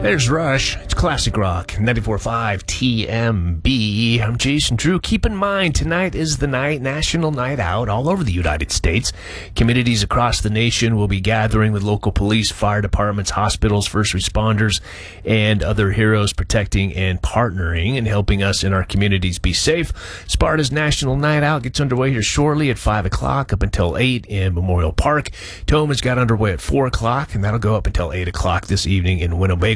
There's Rush. It's classic rock. 94.5 TMB. I'm Jason Drew. Keep in mind, tonight is the night, National Night Out, all over the United States. Communities across the nation will be gathering with local police, fire departments, hospitals, first responders, and other heroes protecting and partnering and helping us in our communities be safe. Sparta's National Night Out gets underway here shortly at 5 o'clock up until 8 in Memorial Park. Toma's got underway at 4 o'clock, and that'll go up until 8 o'clock this evening in Winnebago.